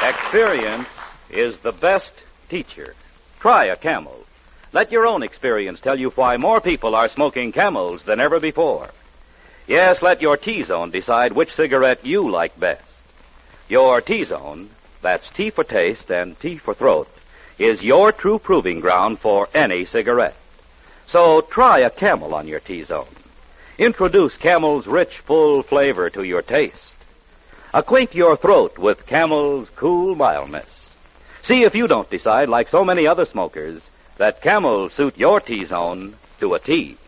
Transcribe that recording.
Experience is the best teacher. Try a Camel. Let your own experience tell you why more people are smoking Camels than ever before. Yes, let your T-Zone decide which cigarette you like best. Your T-Zone, that's T for taste and T for throat, is your true proving ground for any cigarette. So try a Camel on your T-Zone. Introduce Camel's rich, full flavor to your taste. Acquaint your throat with Camel's cool mildness. See if you don't decide, like so many other smokers, that Camel suit your T-Zone to a T.